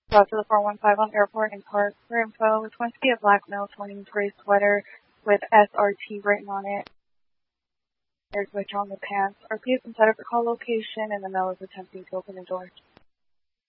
Go to the 415 on Airport and Park. For info, it's going to be a black male swinging gray sweater with SRT written on it. There's switch on the pants. RP is inside of the call location and the male is attempting to open the door.